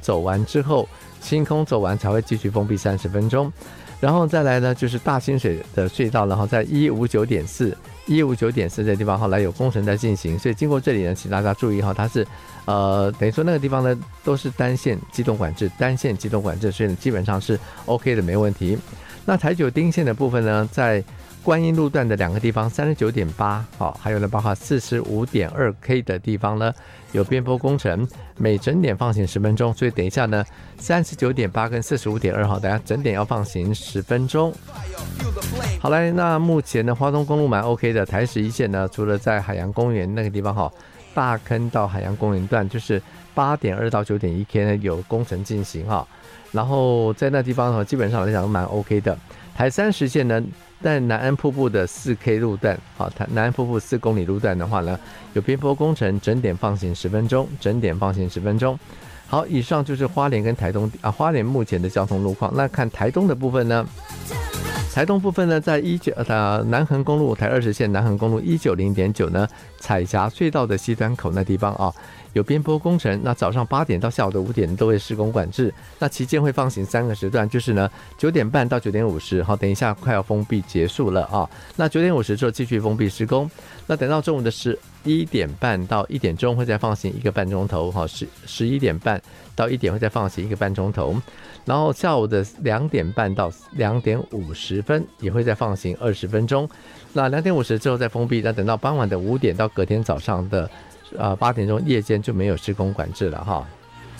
走完之后，清空走完才会继续封闭30分钟。然后再来呢，就是大清水的隧道，然后在159.4这个地方后来有工程在进行，所以经过这里呢，请大家注意哈，它是等于说那个地方呢都是单线机动管制，所以呢基本上是 OK 的，没问题。那台九丁线的部分呢，在观音路段的2个地方 39.8 好，还有呢包括 45.2K 的地方呢有边坡工程，每整点放行10分钟，所以等一下呢 39.8 跟 45.2 好，等一下整点要放行10分钟。好来，那目前呢花东公路蛮 OK 的，台11线呢除了在海洋公园那个地方好，大坑到海洋公园段就是8.2到 9.1K 呢有工程进行哈，然后在那地方基本上来讲蛮 OK 的。台30线呢，在南安瀑布的4K 路段，好，南安瀑布4公里路段的话呢，有边坡工程，整点放行10分钟，好，以上就是花莲跟台东花莲目前的交通路况。那看台东的部分呢？台东部分呢，在南横公路台20线南横公路190.9呢，彩霞隧道的西端口那地方啊，有边坡工程。那早上8点到下午的5点都会施工管制。那期间会放行3个时段，就是呢9点半到9点50，好，等一下快要封闭结束了啊。那9点50之后继续封闭施工。那等到中午的11点半到1点钟会再放行1个半钟头，好，11点半到1点会再放行1个半钟头。然后下午的2点半到2点50分也会再放行20分钟。那2点50之后再封闭，那等到傍晚的5点到隔天早上的8点钟，夜间就没有施工管制了哈。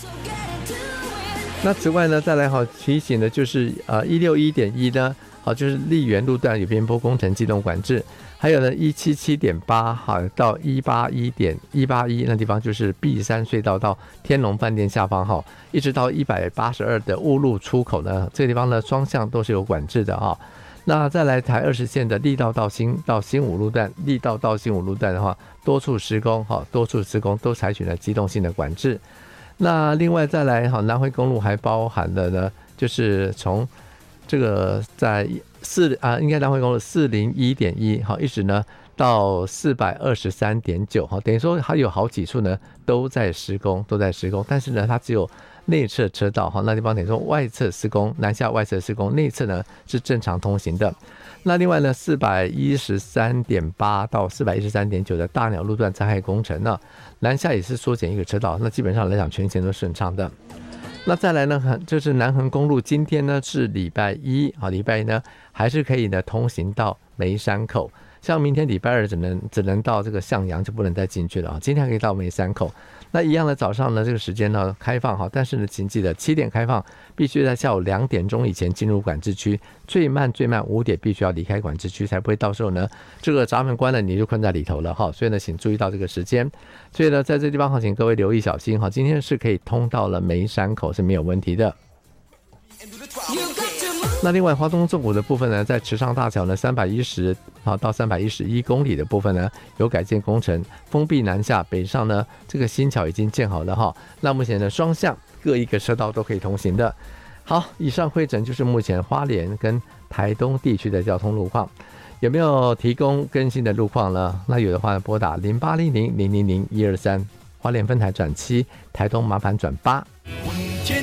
那此外呢，再来好提醒的就是161.1呢，好，就是丽园路段有边坡工程机动管制。还有呢177.8好到181那地方就是碧山隧道到天龙饭店下方哈，一直到182的雾路出口呢，这个地方呢双向都是有管制的哈。那再来台20线的力道到新武路段，的话，多处施工都采取了机动性的管制。那另外再来南回公路还包含了呢，就是从这个在应该南回公路401.1好，一直呢到423.9好，等于说它有好几处呢都在施工，但是呢它只有内侧车道哈，那地方等于说外侧施工，南下外侧施工，内侧呢是正常通行的。那另外呢413.8到413.9的大鸟路段灾害工程呢，南下也是缩减1个车道，那基本上来讲全线都顺畅的。那再来呢，就是南横公路，今天呢是礼拜一，好，礼拜一呢还是可以呢通行到梅山口，像明天礼拜二只能到这个向阳，就不能再进去了啊。今天还可以到梅山口。那一样的早上呢，这个时间呢开放哈，但是呢，请记得7点开放，必须在下午2点钟以前进入管制区，最慢5点必须要离开管制区，才不会到时候呢这个闸门关了你就困在里头了哈。所以呢，请注意到这个时间。所以呢，在这地方请各位留意小心哈，今天是可以通到了梅山口是没有问题的。那另外花东纵谷的部分呢，在池上大桥呢310到311公里的部分呢有改建工程，封闭南下，北上呢这个新桥已经建好了哈。那目前呢双向各1个车道都可以通行的。好，以上会诊就是目前花莲跟台东地区的交通路况。有没有提供更新的路况呢？那有的话拨打0800000123，花莲分台转7，台东麻烦转8。